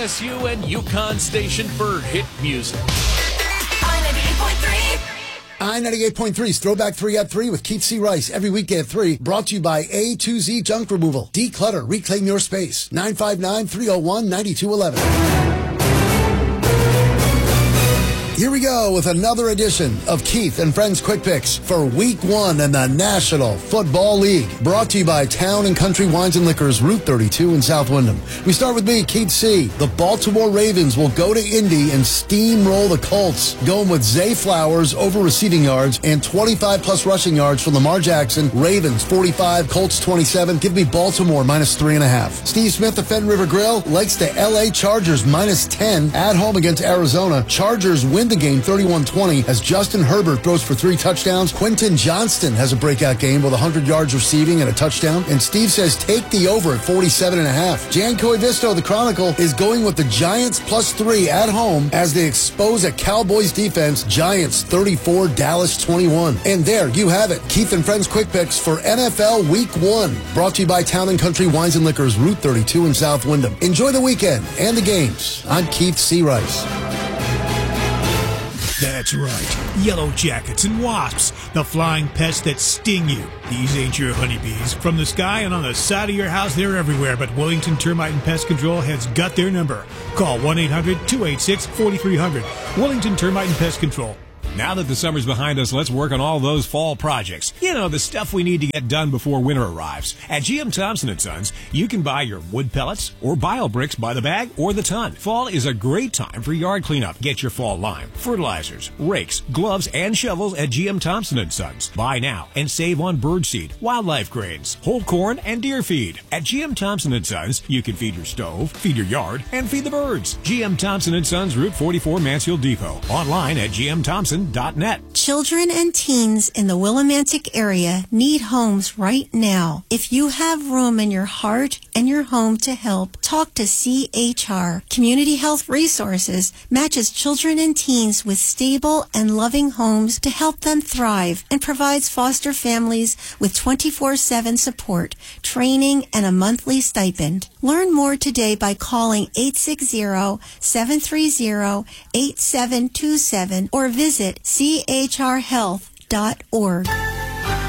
KSU and Yukon station for hit music. I-98.3's Throwback 3 at 3 with Keith C. Rice every weekday at 3. Brought to you by A2Z Junk Removal. Declutter, reclaim your space. 959-301-9211. Here we go with another edition of Keith and Friends Quick Picks for Week 1 in the National Football League. Brought to you by Town and Country Wines and Liquors, Route 32 in South Windham. We start with me, Keith C. The Baltimore Ravens will go to Indy and steamroll the Colts, going with Zay Flowers over receiving yards and 25-plus rushing yards from Lamar Jackson. Ravens 45, Colts 27. Give me Baltimore minus 3.5. Steve Smith of Fenton River Grill likes the L.A. Chargers minus 10 at home against Arizona. Chargers win the game 31-20 as Justin Herbert throws for 3 touchdowns. Quentin Johnston has a breakout game with 100 yards receiving and a touchdown. And Steve says take the over at 47.5. Jan Coivisto of the Chronicle is going with the Giants plus 3 at home as they expose a Cowboys defense. Giants 34, Dallas 21. And there you have it. Keith and Friends Quick Picks for NFL Week 1. Brought to you by Town and Country Wines and Liquors, Route 32 in South Windham. Enjoy the weekend and the games. I'm Keith C. Rice. That's right. Yellow jackets and wasps, the flying pests that sting you. These ain't your honeybees. From the sky and on the side of your house, they're everywhere, but Wellington Termite and Pest Control has got their number. Call 1-800-286-4300. Wellington Termite and Pest Control. Now that the summer's behind us, let's work on all those fall projects. You know, the stuff we need to get done before winter arrives. At GM Thompson & Sons, you can buy your wood pellets or bio bricks by the bag or the ton. Fall is a great time for yard cleanup. Get your fall lime, fertilizers, rakes, gloves, and shovels at GM Thompson & Sons. Buy now and save on birdseed, wildlife grains, whole corn, and deer feed. At GM Thompson & Sons, you can feed your stove, feed your yard, and feed the birds. GM Thompson & Sons, Route 44, Mansfield Depot. Online at gmthompson.net. Children and teens in the Willimantic area need homes right now. If you have room in your heart and your home to help, talk to CHR. Community Health Resources matches children and teens with stable and loving homes to help them thrive and provides foster families with 24/7 support, training, and a monthly stipend. Learn more today by calling 860-730-8727 or visit chrhealth.org.